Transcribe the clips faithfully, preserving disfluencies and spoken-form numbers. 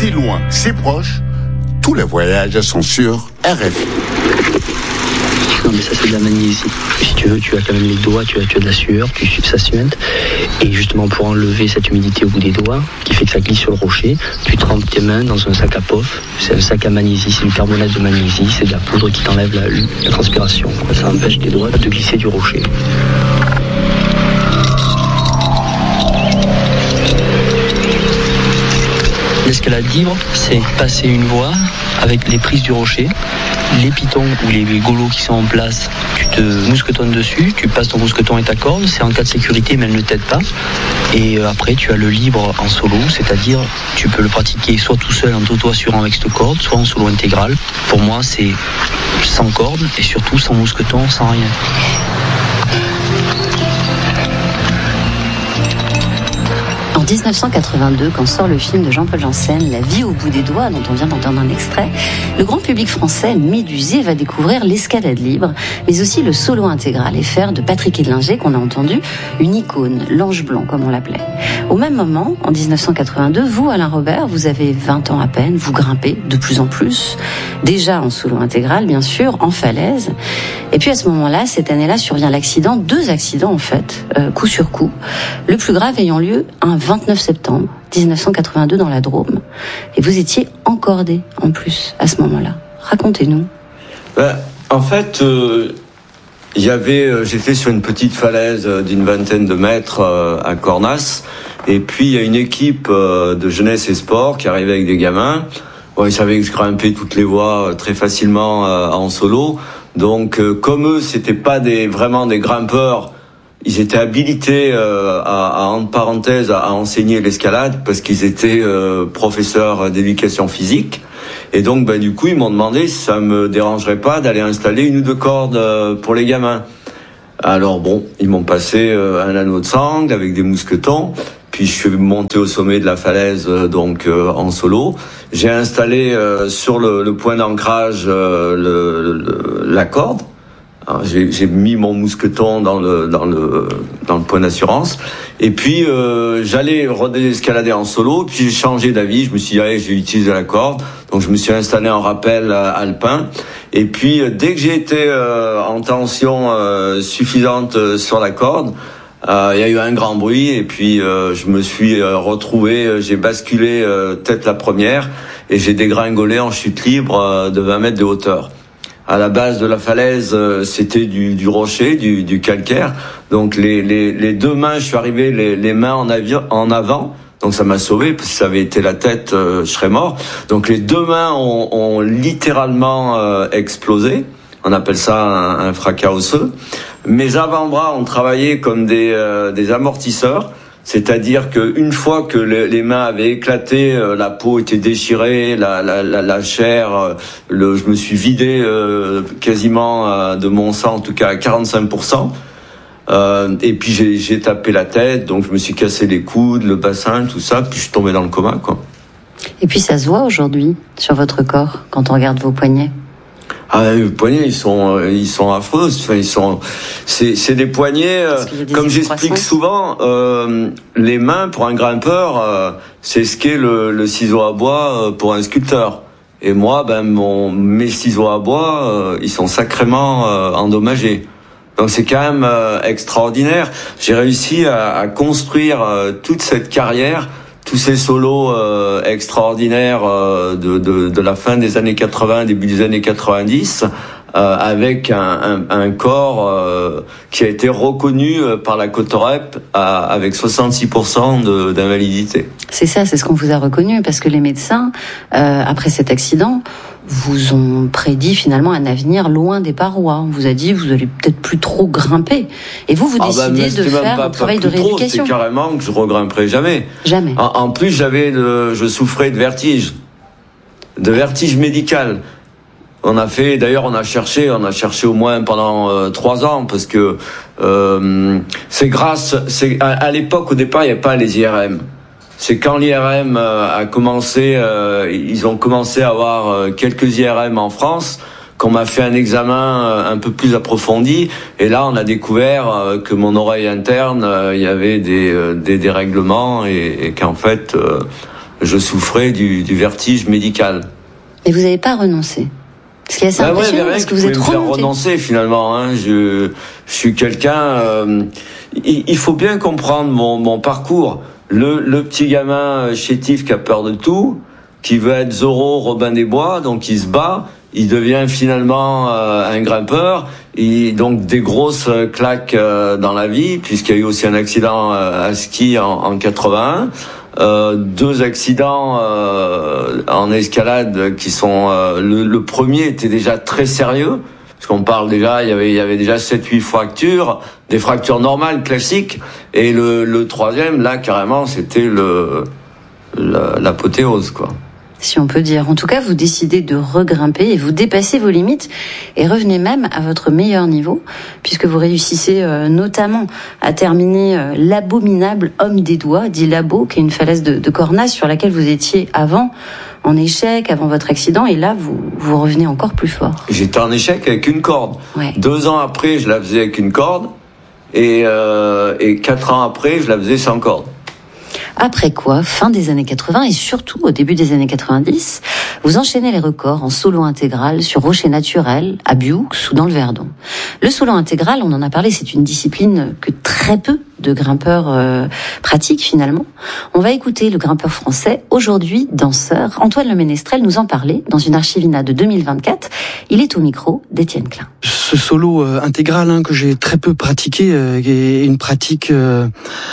si loin, si proche, tous les voyages sont sur R F I. Non mais ça c'est de la magnésie. Si tu veux, tu as quand même les doigts, tu as, tu as de la sueur, tu, ça suinte. Et justement pour enlever cette humidité au bout des doigts, qui fait que ça glisse sur le rocher, tu trempes tes mains dans un sac à pof. C'est un sac à magnésie, c'est du carbonate de magnésie, c'est de la poudre qui t'enlève la, la transpiration. Ça empêche tes doigts de glisser du rocher. L'escalade libre, c'est passer une voie avec les prises du rocher. Les pitons ou les golots qui sont en place, tu te mousquetonnes dessus, tu passes ton mousqueton et ta corde, c'est en cas de sécurité mais elle ne t'aide pas. Et après tu as le libre en solo, c'est-à-dire tu peux le pratiquer soit tout seul en t'auto-assurant avec cette corde, soit en solo intégral. Pour moi c'est sans corde et surtout sans mousqueton, sans rien. En dix-neuf cent quatre-vingt-deux, quand sort le film de Jean-Paul Janssen, La vie au bout des doigts, dont on vient d'entendre un extrait, le grand public français, médusé, va découvrir l'escalade libre, mais aussi le solo intégral F R de Patrick Edlinger, qu'on a entendu, une icône, l'ange blanc, comme on l'appelait. Au même moment, en dix-neuf cent quatre-vingt-deux, vous, Alain Robert, vous avez vingt ans à peine, vous grimpez de plus en plus, déjà en solo intégral, bien sûr, en falaise. Et puis à ce moment-là, cette année-là, survient l'accident, deux accidents en fait, euh, coup sur coup, le plus grave ayant lieu un vingt-neuf septembre dix-neuf cent quatre-vingt-deux dans la Drôme. Et vous étiez encordé en plus à ce moment-là. Racontez-nous. Ben, en fait, euh, y avait, euh, j'étais sur une petite falaise euh, d'une vingtaine de mètres euh, à Cornas. Et puis il y a une équipe euh, de jeunesse et sport qui arrivait avec des gamins. Bon, ils savaient que je grimpais toutes les voies euh, très facilement euh, en solo. Donc euh, comme eux, c'était pas des, vraiment des grimpeurs. Ils étaient habilités euh, à, à, entre parenthèses, à, à enseigner l'escalade parce qu'ils étaient euh, professeurs d'éducation physique. Et donc, ben, du coup, ils m'ont demandé si ça me dérangerait pas d'aller installer une ou deux cordes euh, pour les gamins. Alors bon, ils m'ont passé euh, un anneau de sangle avec des mousquetons. Puis je suis monté au sommet de la falaise, euh, donc euh, en solo. J'ai installé euh, sur le, le point d'ancrage euh, le, le, la corde. Alors, j'ai, j'ai mis mon mousqueton dans le dans le dans le point d'assurance et puis euh, j'allais redescalader en solo. Puis j'ai changé d'avis. Je me suis dit allez, je vais utiliser la corde. Donc je me suis installé en rappel euh, alpin. Et puis euh, dès que j'ai été euh, en tension euh, suffisante euh, sur la corde, euh, il y a eu un grand bruit et puis euh, je me suis euh, retrouvé. Euh, j'ai basculé euh, tête la première et j'ai dégringolé en chute libre euh, de vingt mètres de hauteur. À la base de la falaise, euh, c'était du, du rocher, du, du calcaire. Donc les, les, les deux mains, je suis arrivé les, les mains en, avion, en avant. Donc ça m'a sauvé, parce que si ça avait été la tête, euh, je serais mort. Donc les deux mains ont, ont littéralement euh, explosé. On appelle ça un, un fracas osseux. Mes avant-bras ont travaillé comme des, euh, des amortisseurs. C'est-à-dire qu'une fois que le, les mains avaient éclaté, euh, la peau était déchirée, la, la, la, la chair, euh, le, je me suis vidé euh, quasiment euh, de mon sang, en tout cas à quarante-cinq pour cent. Euh, et puis j'ai, j'ai tapé la tête, donc je me suis cassé les coudes, le bassin, tout ça, puis je suis tombé dans le coma, quoi. Et puis ça se voit aujourd'hui sur votre corps quand on regarde vos poignets. Ah, les poignets, ils sont, ils sont affreux. Enfin, ils sont, c'est, c'est des poignets. Euh, comme j'explique souvent, euh, les mains pour un grimpeur, euh, c'est ce qu'est le, le ciseau à bois euh, pour un sculpteur. Et moi, ben, mon, mes ciseaux à bois, euh, ils sont sacrément euh, endommagés. Donc c'est quand même euh, extraordinaire. J'ai réussi à, à construire euh, toute cette carrière. Tous ces solos euh, extraordinaires euh, de, de, de la fin des années quatre-vingts, début des années quatre-vingt-dix, euh, avec un, un, un corps euh, qui a été reconnu par la Cotorep à, avec soixante-six pour cent de, d'invalidité. C'est ça, c'est ce qu'on vous a reconnu, parce que les médecins, euh, après cet accident, vous ont prédit finalement un avenir loin des parois. On vous a dit, vous allez peut-être plus trop grimper. Et vous, vous ah décidez ben, de faire pas, un travail pas de rééducation. Trop, c'est carrément que je regrimperai jamais. Jamais. En, en plus, j'avais de, je souffrais de vertige, de vertige médical. On a fait, d'ailleurs, on a cherché, on a cherché au moins pendant euh, trois ans, parce que euh, c'est grâce, c'est à, à l'époque, au départ, il n'y avait pas les I R M. C'est quand l'I R M euh, a commencé, euh, ils ont commencé à avoir euh, quelques I R M en France, qu'on m'a fait un examen euh, un peu plus approfondi, et là on a découvert euh, que mon oreille interne, il euh, y avait des, euh, des dérèglements, et, et qu'en fait, euh, je souffrais du, du vertige médical. Et vous n'avez pas renoncé? Ce qui est assez bah impressionnant, ouais, parce que vous êtes remonté. Faire renoncer finalement. Hein. Je, je suis quelqu'un. Euh, il, il faut bien comprendre mon, mon parcours. Le, le petit gamin chétif qui a peur de tout, qui veut être Zorro, Robin des Bois, donc il se bat. Il devient finalement euh, un grimpeur. Et donc des grosses claques euh, dans la vie, puisqu'il y a eu aussi un accident euh, à ski en, en quatre-vingt-un. Euh, deux accidents euh, en escalade qui sont euh, le, le premier était déjà très sérieux parce qu'on parle déjà il y avait il y avait déjà sept huit fractures, des fractures normales classiques, et le, le troisième là carrément c'était le la, l'apothéose quoi. Si on peut dire. En tout cas, vous décidez de regrimper et vous dépassez vos limites et revenez même à votre meilleur niveau, puisque vous réussissez euh, notamment à terminer euh, l'abominable Homme des Doigts, dit Labo, qui est une falaise de, de Cornas sur laquelle vous étiez avant en échec, avant votre accident, et là, vous, vous revenez encore plus fort. J'étais en échec avec une corde. Ouais. Deux ans après, je la faisais avec une corde, et, euh, et quatre ans après, je la faisais sans corde. Après quoi, fin des années quatre-vingts et surtout au début des années quatre-vingt-dix, vous enchaînez les records en solo intégral sur rocher naturel, à Bioux ou dans le Verdon. Le solo intégral, on en a parlé, c'est une discipline que très peu de grimpeurs euh, pratiquent finalement. On va écouter le grimpeur français, aujourd'hui danseur, Antoine Le Ménestrel, nous en parler dans une archivina de deux mille vingt-quatre. Il est au micro d'Étienne Klein. Ce solo euh, intégral hein, que j'ai très peu pratiqué, euh, est une pratique... Euh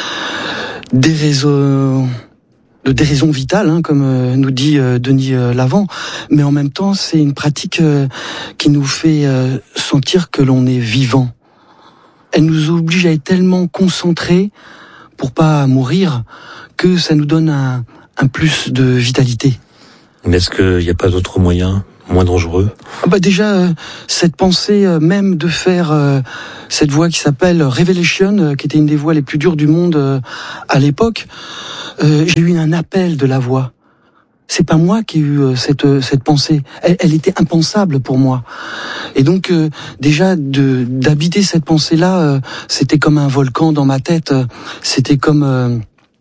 Des raisons, de déraison vitale, hein, comme euh, nous dit euh, Denis euh, Lavant, mais en même temps, c'est une pratique euh, qui nous fait euh, sentir que l'on est vivant. Elle nous oblige à être tellement concentrés pour pas mourir que ça nous donne un, un plus de vitalité. Mais est-ce qu'il n'y a pas d'autres moyens moins dangereux? Ah bah déjà, euh, cette pensée euh, même de faire euh, cette voix qui s'appelle Revelation, euh, qui était une des voix les plus dures du monde euh, à l'époque, euh, j'ai eu un appel de la voix. C'est pas moi qui ai eu euh, cette euh, cette pensée. Elle, elle était impensable pour moi. Et donc euh, déjà de d'habiter cette pensée-là, euh, c'était comme un volcan dans ma tête. Euh, c'était comme euh,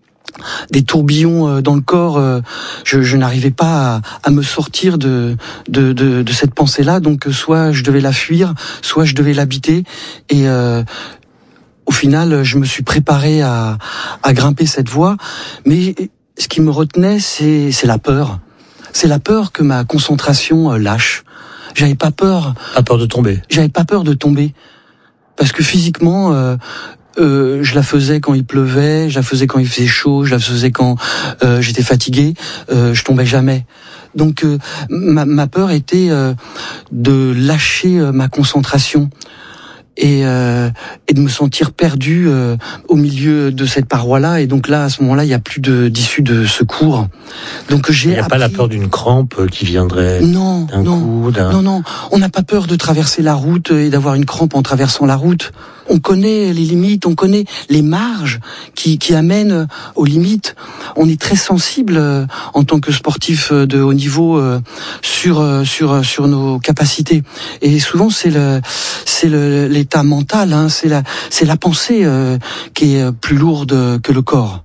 des tourbillons dans le corps. Je, je n'arrivais pas à, à me sortir de, de, de, de cette pensée-là. Donc, soit je devais la fuir, soit je devais l'habiter. Et euh, au final, je me suis préparé à, à grimper cette voie. Mais ce qui me retenait, c'est, c'est la peur. C'est la peur que ma concentration lâche. J'avais pas peur. Pas peur de tomber. J'avais pas peur de tomber. Parce que physiquement... Euh, Euh, je la faisais quand il pleuvait, je la faisais quand il faisait chaud, je la faisais quand euh, j'étais fatigué, euh, je tombais jamais. Donc euh, ma, ma peur était euh, de lâcher euh, ma concentration et, euh, et de me sentir perdu euh, au milieu de cette paroi-là. Et donc là, à ce moment-là, il n'y a plus de, d'issue de secours. Donc j'ai. Il n'y a appris... pas la peur d'une crampe qui viendrait non, d'un non, coup d'un... Non, non, on n'a pas peur de traverser la route et d'avoir une crampe en traversant la route. On connaît les limites, on connaît les marges qui, qui amènent aux limites. On est très sensible euh, en tant que sportif de haut niveau euh, sur euh, sur sur nos capacités. Et souvent c'est le c'est le, l'état mental, hein, c'est la c'est la pensée euh, qui est plus lourde que le corps.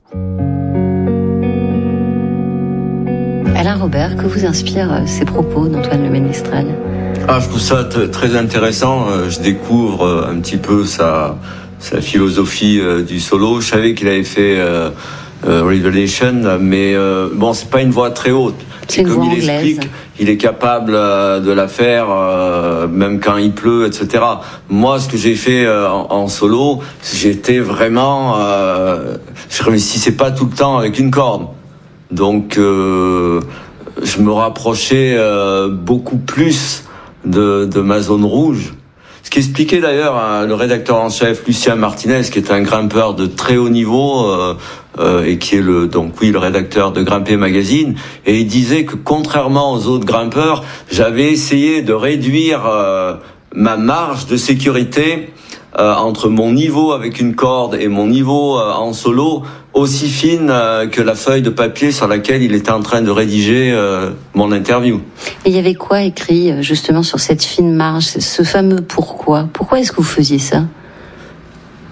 Alain Robert, que vous inspirent ces propos d'Antoine Le Ménestrel? Ah, je trouve ça t- très intéressant. Je découvre un petit peu sa, sa philosophie euh, du solo. Je savais qu'il avait fait euh, euh, Revelation, mais euh, bon, c'est pas une voix très haute. C'est une comme voix il anglaise. explique, il est capable euh, de la faire euh, même quand il pleut, et cetera. Moi, ce que j'ai fait euh, en, en solo, j'étais vraiment, euh, je réussissais pas tout le temps avec une corde. Donc, euh, je me rapprochais euh, beaucoup plus de, de ma zone rouge. Ce qui expliquait d'ailleurs hein, le rédacteur en chef Lucien Martinez, qui est un grimpeur de très haut niveau euh, euh, et qui est le donc oui le rédacteur de Grimper Magazine, et il disait que contrairement aux autres grimpeurs, j'avais essayé de réduire euh, ma marge de sécurité euh, entre mon niveau avec une corde et mon niveau euh, en solo, aussi fine euh, que la feuille de papier sur laquelle il était en train de rédiger euh, mon interview. Et il y avait quoi écrit justement sur cette fine marge, ce fameux pourquoi? Pourquoi est-ce que vous faisiez ça?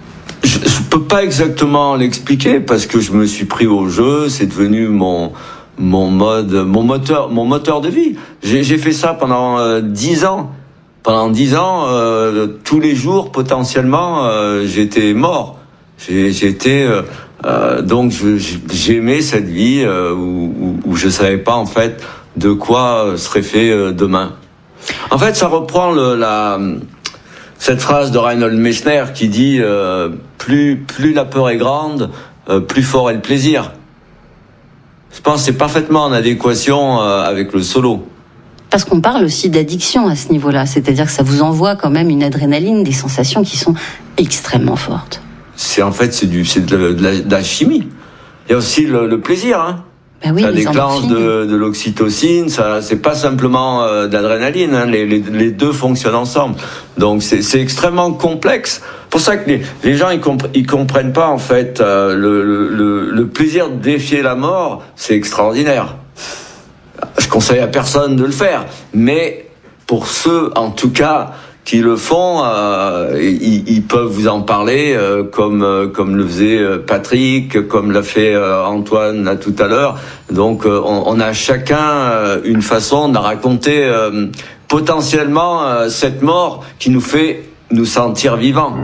Je ne peux pas exactement l'expliquer parce que je me suis pris au jeu, c'est devenu mon mon mode, mon moteur, mon moteur de vie. J'ai, j'ai fait ça pendant euh, dix ans. Pendant dix ans, euh, tous les jours, potentiellement, euh, j'étais mort. J'ai, j'étais euh, euh, donc je, j'aimais cette vie euh, où, où, où je savais pas en fait de quoi serait fait euh, demain. En fait, ça reprend le, la cette phrase de Reinhold Messner qui dit euh, plus plus la peur est grande, euh, plus fort est le plaisir. Je pense que c'est parfaitement en adéquation euh, avec le solo. Parce qu'on parle aussi d'addiction à ce niveau-là, c'est-à-dire que ça vous envoie quand même une adrénaline, des sensations qui sont extrêmement fortes. C'est en fait c'est du c'est de la, de la, de la chimie. Il y a aussi le, le plaisir, hein. Ben oui, ça déclenche de, de l'oxytocine, ça c'est pas simplement euh, de l'adrénaline, hein. les, les, les deux fonctionnent ensemble. Donc c'est, c'est extrêmement complexe. Pour ça que les, les gens ils, compre- ils comprennent pas en fait euh, le, le, le plaisir de défier la mort, c'est extraordinaire. Je conseille à personne de le faire, mais pour ceux en tout cas qui le font, euh, ils, ils peuvent vous en parler, euh, comme euh, comme le faisait Patrick, comme l'a fait euh, Antoine là, tout à l'heure. Donc euh, on, on a chacun euh, une façon de raconter euh, potentiellement euh, cette mort qui nous fait nous sentir vivants.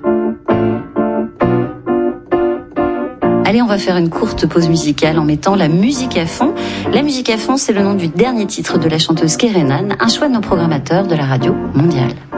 Allez, on va faire une courte pause musicale en mettant la musique à fond. La musique à fond, c'est le nom du dernier titre de la chanteuse Kerenan, un choix de nos programmateurs de la radio mondiale.